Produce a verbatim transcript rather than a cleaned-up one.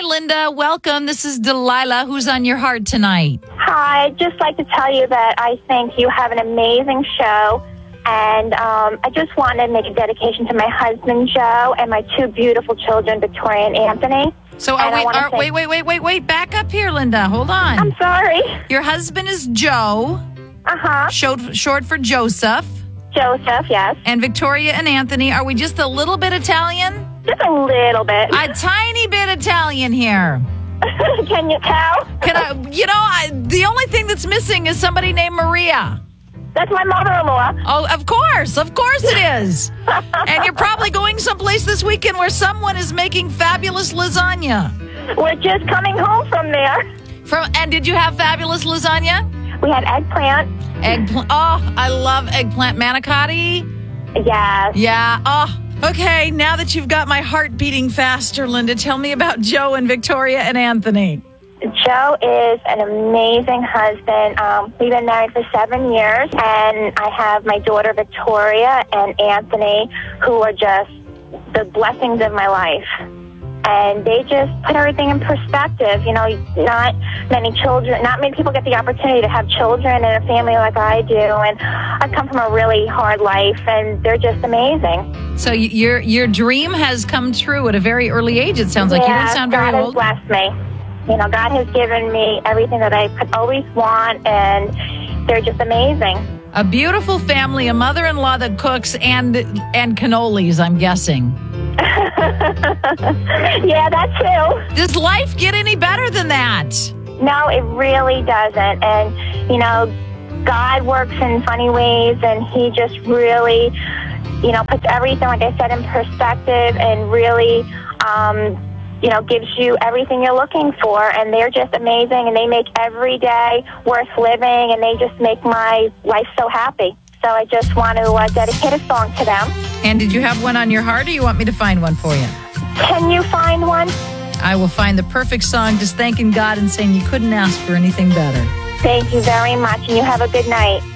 Linda. Welcome. This is Delilah. Who's on your heart tonight? Hi, I'd just like to tell you that I think you have an amazing show. And um, I just want to make a dedication to my husband, Joe, and my two beautiful children, Victoria and Anthony. So, are we, are, say, wait, wait, wait, wait, wait. Back up here, Linda. Hold on. I'm sorry. Your husband is Joe. Uh-huh. Short, short for Joseph. Joseph, yes. And Victoria and Anthony. Are we just a little bit Italian? Just a little bit. A tiny bit Italian here. Can you tell? Can I? You know, I, the only thing that's missing is somebody named Maria. That's my mother-in-law. Oh, of course. Of course it is. And you're probably going someplace this weekend where someone is making fabulous lasagna. We're just coming home from there. From And did you have fabulous lasagna? We had eggplant. Eggplant. Oh, I love eggplant manicotti. Yes. Yeah. Oh, okay. Now that you've got my heart beating faster, Linda, tell me about Joe and Victoria and Anthony. Joe is an amazing husband. Um, we've been married for seven years, and I have my daughter Victoria and Anthony, who are just the blessings of my life. And they just put everything in perspective. You know, not many children, not many people get the opportunity to have children in a family like I do. And I've come from a really hard life, and they're just amazing. So your your dream has come true at a very early age, it sounds like. Yeah, You don't sound very God old. has blessed me. You know, God has given me everything that I could always want, and they're just amazing. A beautiful family, a mother-in-law that cooks, and and cannolis, I'm guessing. Yeah, that too. Does life get any better than that? No, it really doesn't. And, you know, God works in funny ways, and he just really, you know, puts everything, like I said, in perspective, and really, um, you know, gives you everything you're looking for. And they're just amazing, and they make every day worth living, and they just make my life so happy. So I just want to uh, dedicate a song to them. And did you have one on your heart, or you want me to find one for you? Can you find one? I will find the perfect song, just thanking God and saying you couldn't ask for anything better. Thank you very much, and you have a good night.